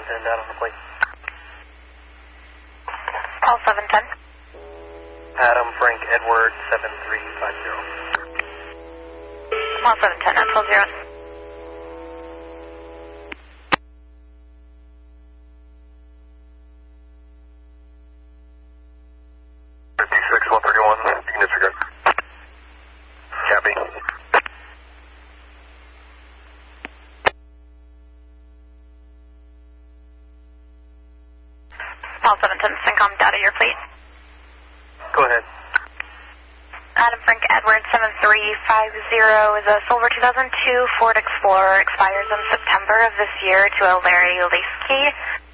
and out on the plate. Call 710. Adam Frank Edward 7350. Call 710 at 12-0. Call 710, Syncom data your fleet. Go ahead. Adam Frank Edward 7350 is a silver 2002 Ford Explorer, expires in September of this year to a Larry Leaskey.